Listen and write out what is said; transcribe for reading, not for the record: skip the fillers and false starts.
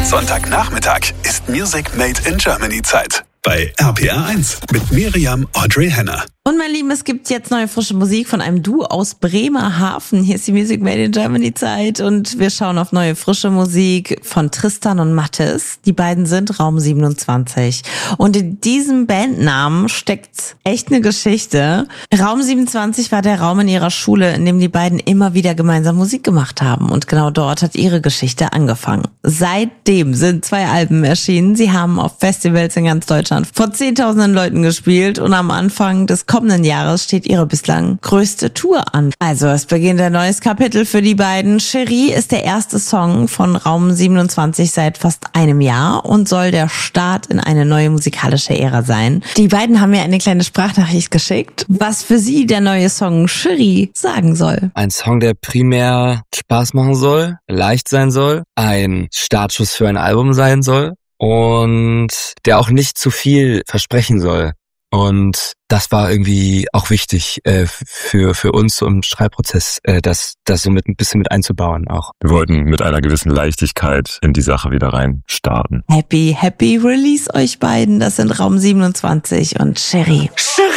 Sonntagnachmittag ist Music Made in Germany Zeit. Bei RPR 1 mit Miriam Audrey Henner. Und mein Lieben, es gibt jetzt neue frische Musik von einem Duo aus Bremerhaven. Hier ist die Music Made in Germany Zeit und wir schauen auf neue frische Musik von Tristan und Mathis. Die beiden sind Raum 27. Und in diesem Bandnamen steckt echt eine Geschichte. Raum 27 war der Raum in ihrer Schule, in dem die beiden immer wieder gemeinsam Musik gemacht haben. Und genau dort hat ihre Geschichte angefangen. Seitdem sind 2 Alben erschienen. Sie haben auf Festivals in ganz Deutschland vor Zehntausenden Leuten gespielt und am Anfang des kommenden Jahres steht ihre bislang größte Tour an. Also es beginnt ein neues Kapitel für die beiden. Cherie ist der erste Song von Raum 27 seit fast einem Jahr und soll der Start in eine neue musikalische Ära sein. Die beiden haben mir eine kleine Sprachnachricht geschickt, was für sie der neue Song Cherie sagen soll. Ein Song, der primär Spaß machen soll, leicht sein soll, ein Startschuss für ein Album sein soll und der auch nicht zu viel versprechen soll. Und das war irgendwie auch wichtig für uns im Schreibprozess, das so ein bisschen mit einzubauen auch. Wir wollten mit einer gewissen Leichtigkeit in die Sache wieder rein starten. Happy Release euch beiden. Das sind Raum 27 und Cherie.